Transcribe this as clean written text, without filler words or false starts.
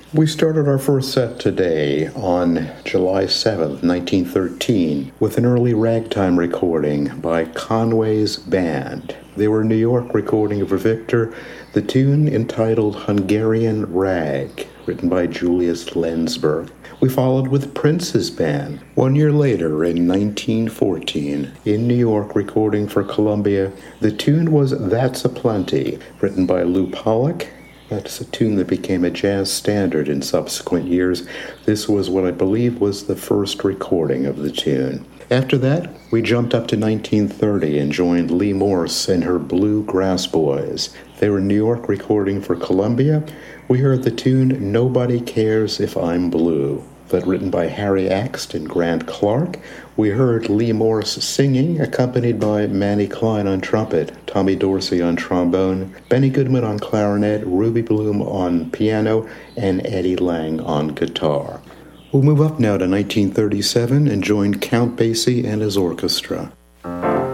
We started our first set today on July 7th, 1913, with an early ragtime recording by Conway's Band. They were a New York recording of Victor, the tune entitled Hungarian Rag, written by Julius Lenzberg. We followed with Prince's Band. 1 year later, in 1914, in New York, recording for Columbia, the tune was That's a Plenty, written by Lew Pollack. That's a tune that became a jazz standard in subsequent years. This was what I believe was the first recording of the tune. After that, we jumped up to 1930 and joined Lee Morse and her Bluegrass Boys. They were in New York recording for Columbia. We heard the tune Nobody Cares If I'm Blue, that written by Harry Axt and Grant Clark. We heard Lee Morse singing, accompanied by Manny Klein on trumpet, Tommy Dorsey on trombone, Benny Goodman on clarinet, Ruby Bloom on piano, and Eddie Lang on guitar. We'll move up now to 1937 and join Count Basie and his orchestra.